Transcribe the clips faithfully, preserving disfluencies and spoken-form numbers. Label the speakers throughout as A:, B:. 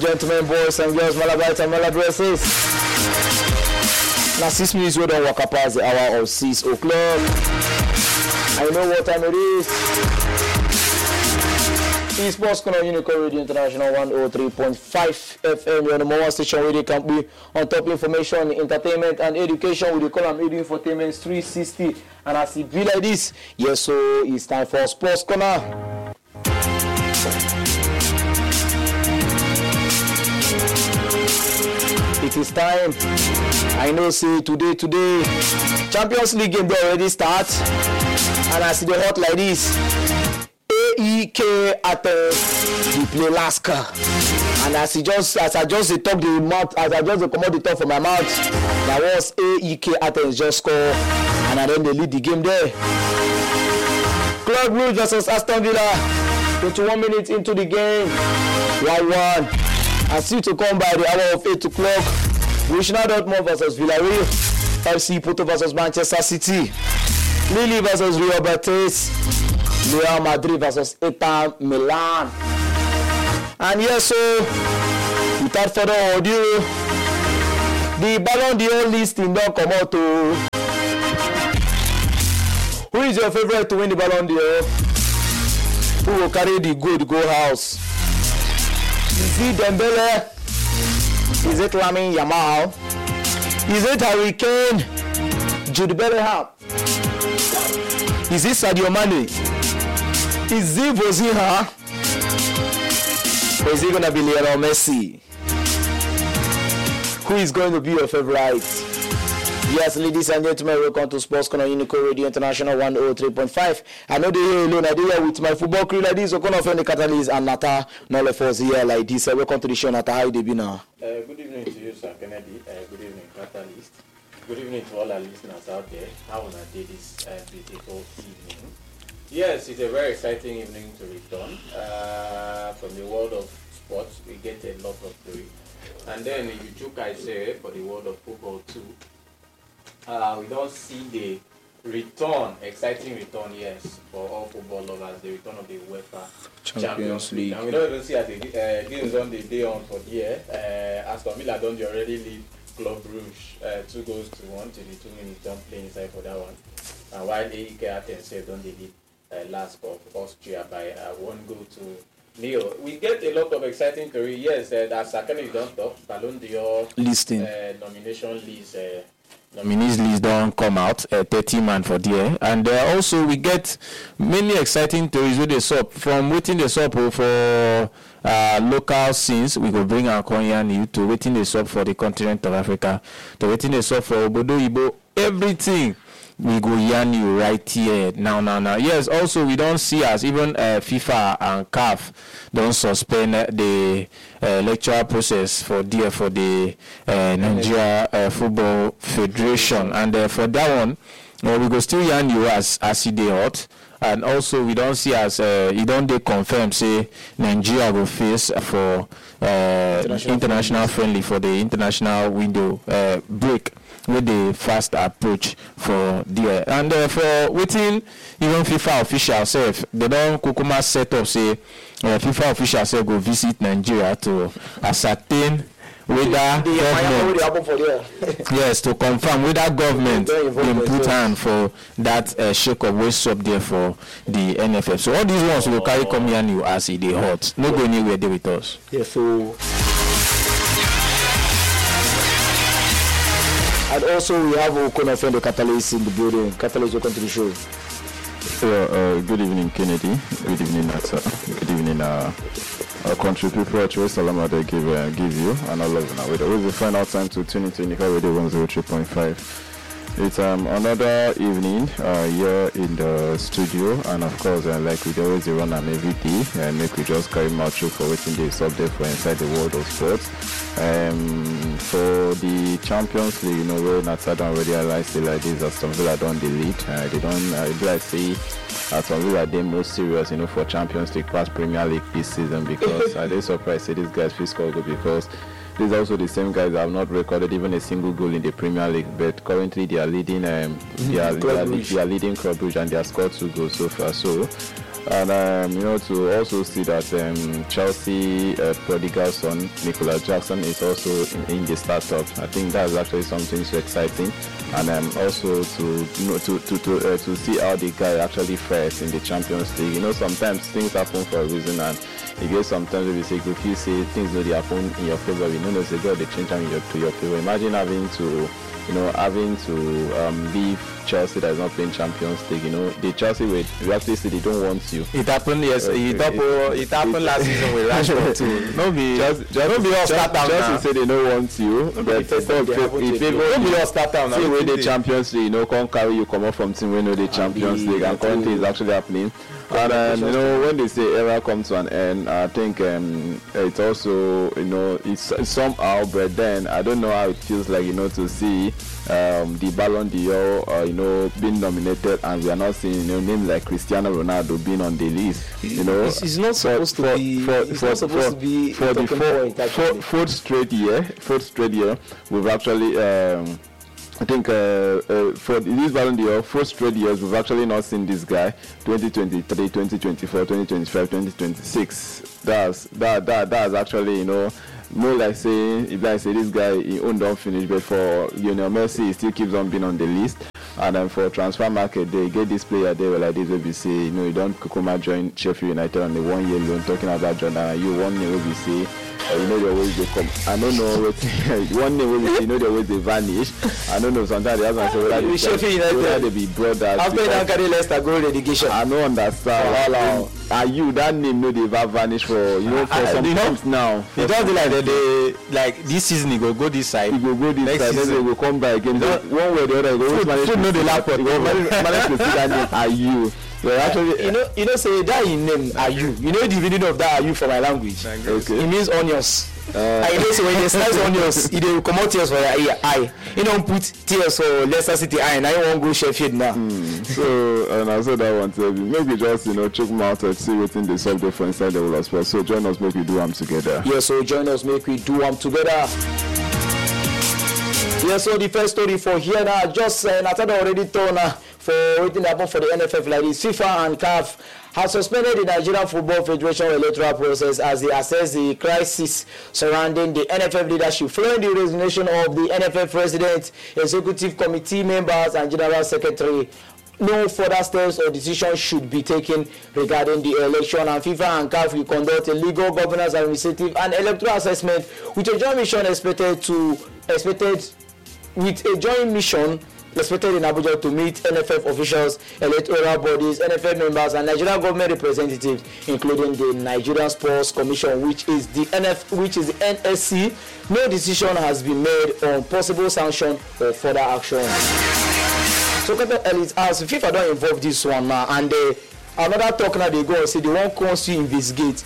A: Gentlemen, boys and girls, Malabites and Malabresses. Now six minutes we don't walk up past the hour of six o'clock. I know what time it is. In Sports Corner Unicorn Radio International one oh three point five F M. You're the number one station where they can be on top information, entertainment and education with the column Edu Infotainment three sixty. And as it be like this, yes, so it's time for Sports Corner. It is time. I know, say today, today, Champions League game they already start, and I see the hot like this. A E K Athens, we play Lasker, and as I just as I just talk the mouth, as I just come out the top from my mouth, that was A E K Athens just score, and then they lead the game there. Club Brugge versus Aston Villa, twenty-one minutes into the game, one one. And still to come by the hour of eight o'clock, Borussia Dortmund versus Villarreal, F C Porto versus Manchester City, Lille versus Real Betis, Real Madrid versus Inter Milan. And yes, so without further ado, the Ballon d'Or listing don't come out to. Who is your favorite to win the Ballon d'Or? Who will carry the good goal house? Is it Dembele? Is it Lamine Yamal? Is it Harry Kane? Jude Bellingham? Is it Sadio Mane? Is it Vozinha? Or is it going to be Lionel Messi? Who is going to be your favorite? Yes, ladies and gentlemen, welcome to Sports Corner Unicorn Radio International one oh three point five. I know they're here alone. I do here with my football crew like this. Okon of the Catalyst and Nata Nolefos here like this. Uh, welcome to the show, Nata. How you doing now?
B: Uh, good evening to you, Sir Kennedy. Uh, good evening, Catalyst. Good evening to all our listeners out there. How on a day this uh, beautiful evening? Yes, it's a very exciting evening to return. Uh, from the world of sports, we get a lot of theory. And then if you took, I say, for the world of football too. Uh, we don't see the return, exciting return, yes, for all football lovers, the return of the UEFA Champions, Champions League. And we don't even see that the uh, games on the day on for the year. Uh, Aston Villa don't already lead Club Brugge uh, two goals to one to the two minutes don't play inside for that one. And while A E K Athens said don't they lead uh, last of Austria by uh, one goal to nil. We get a lot of exciting career. Yes, uh, as Sakane don't talk, Ballon d'Or
A: listing
B: uh, nomination list. Uh,
C: Nominees list don't come out, uh, thirty man for there, and uh, also we get many exciting theories with the sub from waiting the sub for uh, local scenes. We go bring our Konyan to waiting the sub for the continent of Africa, to waiting the sub for Obodo Ibo, everything. We go yarn you right here now, now, now. Yes, also we don't see as even uh, FIFA and C A F don't suspend the uh, electoral process for there for the uh, Nigeria uh, Football Federation, and uh, for that one, uh, we go still yarn you as as it dey hot. And also we don't see as uh, you don't they confirm say Nigeria will face for uh, international, international friendly for the international window uh, break with the fast approach for there. And uh, for waiting even FIFA official self, they don't kukuma set up say uh, FIFA official self go visit Nigeria to ascertain whether government yes to confirm whether government can put hand for that uh, shake up waste up there for the N F F. So all these ones will carry come here and you as it they hot. No go anywhere there with us.
A: Yeah, so and also we have Okon of the Catalyst in the building. Catalyst, welcome to the show.
D: Yeah, uh, good evening, Kennedy. Good evening, Nata. Good evening, uh, our country people. Choice Salama they give uh, give you and all of you. Now, with the final time to tune into Unicorn Radio one oh three point five. It's um another evening uh, here in the studio, and of course, uh, like we always run an every day, and make we just carry out through for waiting days up there for inside the world of sports. Um, for the Champions League, you know, where Nata don't already realize they like this, Aston Villa don't the lead. Uh, they don't. Uh, like say Aston Villa they most serious, you know, for Champions League past Premier League this season because I uh, they surprised say these guys feel score good because. These are also the same guys that have not recorded even a single goal in the Premier League, but currently they are leading. Um, they, are, they, are, they are leading Club Brugge and they have scored two goals so far. So And um, you know, to also see that um, Chelsea uh, prodigal son Nicolas Jackson is also in, in the startup. I think that's actually something so exciting, and um, also to you know to to to, uh, to see how the guy actually fares in the Champions League. You know, sometimes things happen for a reason, and you get sometimes if you say if you say things really happen in your favor, you know, they go they change them in your, to your favor. Imagine having to you know, having to um, leave Chelsea that is not playing Champions League. You know, the Chelsea with we actually say they don't want you.
C: It happened, yes. Uh, it, happened, it, it happened it, last season with Rashford too. No be,
D: just, just,
C: no be all start down now.
D: Chelsea say they don't want you,
C: no
D: but if they
C: don't be all start down now.
D: See where the Champions League, you know, can't carry you come up from team when you know the Champions League, and currently is actually happening. And um, you know, when they say era comes to an end, I think um, it's also, you know, it's, it's somehow, but then I don't know how it feels like, you know, to see um, the Ballon d'Or, uh, you know, being nominated, and we are not seeing, you know, names like Cristiano Ronaldo being on the list. You know,
A: it's, it's not supposed
D: for,
A: to be.
D: For,
A: it's
D: for,
A: not supposed
D: for,
A: to be
D: for the
A: four,
D: four, four, fourth straight year. Fourth straight year, we've actually. Um, I think uh, uh, for this Ballon d'Or, four straight years, we've actually not seen this guy. twenty twenty-three, twenty twenty-four, twenty twenty-five, twenty twenty-six. That's that that that's actually, you know, more like saying, if I say this guy he owned don't finish, but for Lionel Messi, he still keeps on being on the list. And then for transfer market, they get this player there like this will be say, you know, you don't Kukuma join Sheffield United on the one year loan. Talking about Jordan, you one year will be say. Uh, you know the ways they come. I don't know what one name will you know the way they vanish. I don't know sometimes they have to say whether they,
A: Sheffield United,
D: whether they be brothers.
A: After that carry Leicester go relegation.
D: I don't understand. Wow, are you that name no they ever vanish for you know for I, some times now?
C: It don't be like that they like this season he go go this side.
D: He go go this
C: Next
D: side,
C: season.
D: then they will come back again. One way or the other, he go always manage to
C: know the lap.
D: He go manage to see that name. Are you? Well, actually,
A: you know, you know, say that in name are you. You know the meaning of that are you for my language.
D: Okay.
A: It means onions.
D: Uh,
A: I know so when they slice onions, it will come out tears for your ear eye. You don't put tears for Leicester City eye. Now you won't go Sheffield now.
D: Mm. So and I said that one tell you. Maybe just you know check them out and see what they solve there for inside the world as well. So join us, make we do them together.
A: Yeah, so join us, make we do them together. Yeah, so the first story for here now, just uh, Natada already told uh, for waiting happen for the N F F like this. FIFA and C A F have suspended the Nigerian Football Federation electoral process as they assess the crisis surrounding the N F F leadership following the resignation of the N F F president, executive committee members, and general secretary. No further steps or decisions should be taken regarding the election, and FIFA and C A F will conduct a legal, governance, administrative, and electoral assessment with a joint mission expected to expected with a joint mission expected in Abuja to meet N F F officials, electoral bodies, N F F members, and Nigerian government representatives, including the Nigerian Sports Commission, which is the N F, which is the N S C. No decision has been made on possible sanction or further action. So, Captain Ellis asks, FIFA don't involve this one now, and they, another talk now they go and say they want us to investigate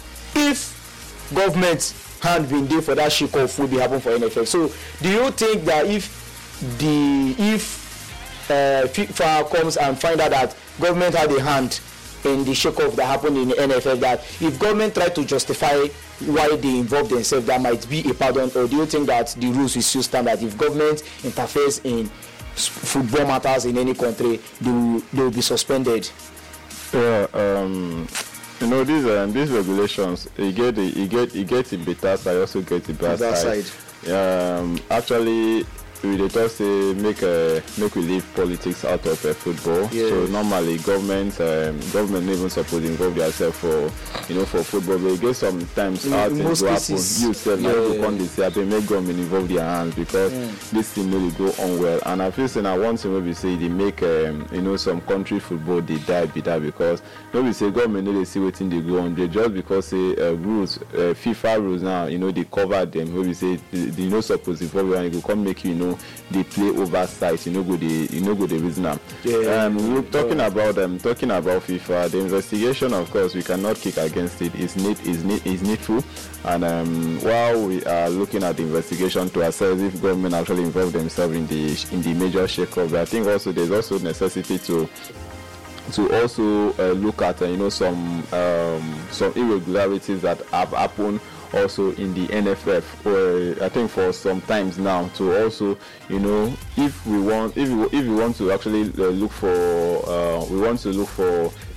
A: if government hand been there for that shake off will be happen for N F F. So, do you think that if the if uh, FIFA comes and find out that government had a hand in the shake off that happened in the N F F, that if government try to justify why they involve themselves, that might be a pardon, or do you think that the rules will still stand that if government interferes in football matters in any country, they will, they will be suspended?
D: Yeah, um, you know these um, these regulations, you get the you get you get the better side, also get the bad side. side. Um, actually, we dey talk say make uh, make we leave politics out of uh, football. Yeah. So normally government um, government even supposed to involve themselves for you know for football. But you get sometimes how things go happen. You self yeah, now yeah. come dey say abeg make government involve their hands because mm. this thing no dey go on well. And I feel say na one thing wey be say dey make um, you know some country football dey die be that because no be say government no dey see wetin dey go on there just because say uh, rules uh, FIFA rules now you know dey cover them wey be say they no suppose involve and e go come make you know. They play oversight, you know, go the you know go the reason. Yeah, um, we're talking yeah. about them, um, talking about FIFA. The investigation, of course, we cannot kick against it. It's need is need is needful, and um, while we are looking at the investigation to assess if government actually involved themselves in the in the major shake-up, I think also there's also necessity to. to also uh, look at uh, you know some um, some irregularities that have happened also in the N F F, or I think for some times now to also you know if we want if we, if we want to actually uh, look for uh, we want to look for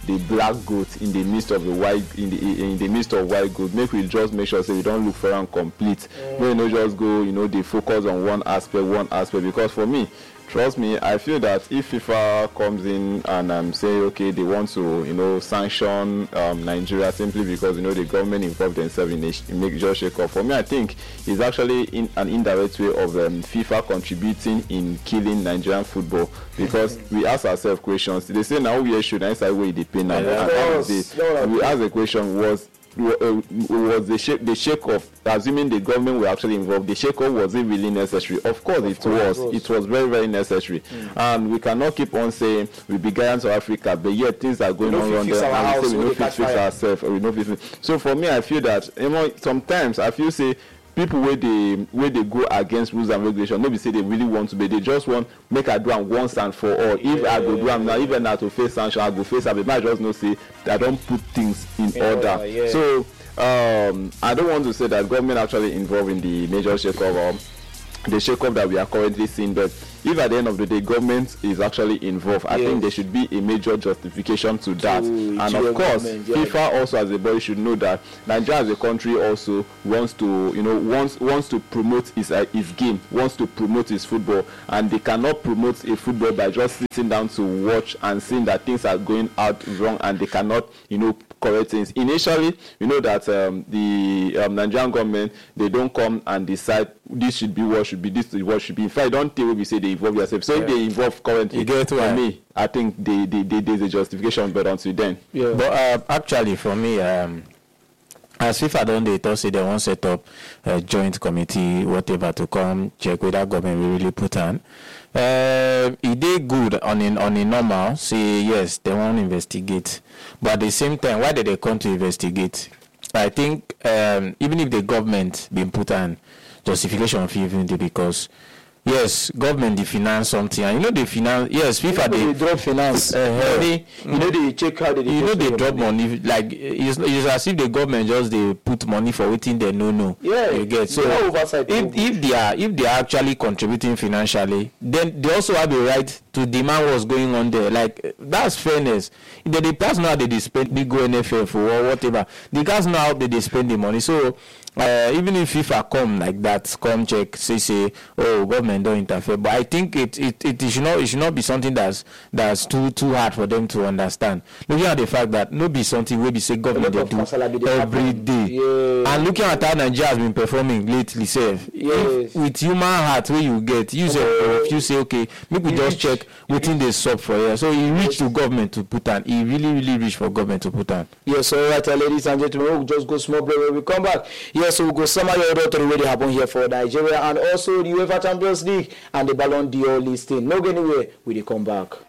D: the black goat in the midst of the white in the in the midst of white goat. Make we just make sure say we don't look for and complete. Mm. May not just go, you know, they focus on one aspect, one aspect. Because for me, trust me, I feel that if FIFA comes in and um, say, okay, they want to, you know, sanction um, Nigeria simply because, you know, the government involved themselves in a in major shake-up, for me, I think it's actually in an indirect way of um, FIFA contributing in killing Nigerian football, because mm-hmm. we ask ourselves questions. They say now we should answer where they pay now.
A: Yeah,
D: and they, we ask the question, was Uh, was the shake the shake off, assuming the government were actually involved, the shake off, was it really necessary? Of course, of it course, was. It was very, very necessary. Mm. And we cannot keep on saying we be giants of Africa, but yet things are going on around there, and we say we know fit fix ourselves, or we know fit. So for me, I feel that, you know, sometimes I feel say people where they where they go against rules and regulation, maybe say they really want to be, they just want make I do am once and for all. If yeah, I go do am now, even now to face sanction, I go face am. But I just know say I don't put things in yeah, order. Yeah. So um, I don't want to say that government actually involved in the major shake-up, um, the shake-up that we are currently seeing, but if at the end of the day government is actually involved, I yes. think there should be a major justification to that. To and of course, yeah. FIFA also as a body should know that Nigeria as a country also wants to, you know, wants wants to promote its uh, its game, wants to promote its football, and they cannot promote a football by just sitting down to watch and seeing that things are going out wrong, and they cannot, you know, correct things. Initially, you know that um, the um, Nigerian government, they don't come and decide this should be what should be, this is what should be. In fact, don't think we say they involve yourself. So yeah. if they involve currently, you get for me, I think they, they, they, there's a justification, but until then.
C: Yeah. But uh, actually, for me, um, as FIFA don't they thought say they want set up a joint committee, whatever, to come check whether government will really put on. Uh, it did good on in on a normal. Say yes, they won't investigate, but at the same time, why did they come to investigate? I think um, even if the government been put on justification of even because. Yes, government they finance something, and you know they finance. Yes, FIFA
A: they,
C: they
A: drop finance. Uh,
C: money,
A: you know they check how they.
C: You know they drop money. money. Like it's, it's as if the government just they put money for waiting they no no.
A: Yeah,
C: you get so. If if they are if they are actually contributing financially, then they also have the right to demand what's going on there. Like that's fairness. If they pass now they spend they go N F F or whatever. The guys know how they, they spend the money. So. Uh, even if FIFA come like that, come check, say say, oh, government don't interfere. But I think it it, it, it should not it should not be something that's that's too too hard for them to understand. Looking at the fact that no be something where we say government they do every day, yeah. And looking at how Nigeria has been performing lately, safe yes. with human heart where you get you say oh. if you say okay, maybe we just check within the sub for here. So he reached to government to put on. He really really reached for government to put on.
A: Yes, all right, ladies and gentlemen, we'll just go small break when we come back. Yes. So we'll go summary order to already happen here for Nigeria and also the UEFA Champions League and the Ballon d'Or listing. No go anywhere, we will come back.